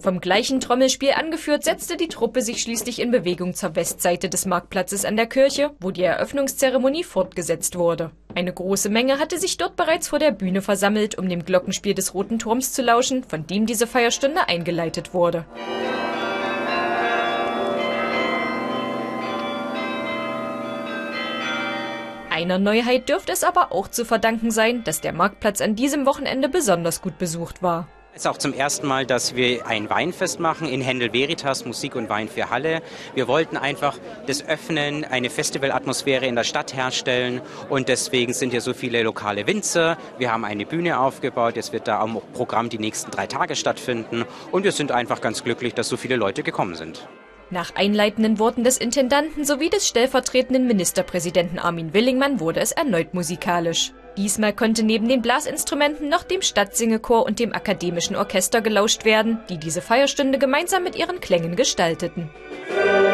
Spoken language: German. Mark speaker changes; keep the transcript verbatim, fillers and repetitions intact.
Speaker 1: Vom gleichen Trommelspiel angeführt, setzte die Truppe sich schließlich in Bewegung zur Westseite des Marktplatzes an der Kirche, wo die Eröffnungszeremonie fortgesetzt wurde. Eine große Menge hatte sich dort bereits vor der Bühne versammelt, um dem Glockenspiel des Roten Turms zu lauschen, von dem diese Feierstunde eingeleitet wurde. Einer Neuheit dürfte es aber auch zu verdanken sein, dass der Marktplatz an diesem Wochenende besonders gut besucht war.
Speaker 2: Es ist auch zum ersten Mal, dass wir ein Weinfest machen in Händel Veritas, Musik und Wein für Halle. Wir wollten einfach das Öffnen, eine Festivalatmosphäre in der Stadt herstellen und deswegen sind hier so viele lokale Winzer. Wir haben eine Bühne aufgebaut, es wird da am Programm die nächsten drei Tage stattfinden und wir sind einfach ganz glücklich, dass so viele Leute gekommen sind.
Speaker 1: Nach einleitenden Worten des Intendanten sowie des stellvertretenden Ministerpräsidenten Armin Willingmann wurde es erneut musikalisch. Diesmal konnte neben den Blasinstrumenten noch dem Stadtsingechor und dem Akademischen Orchester gelauscht werden, die diese Feierstunde gemeinsam mit ihren Klängen gestalteten.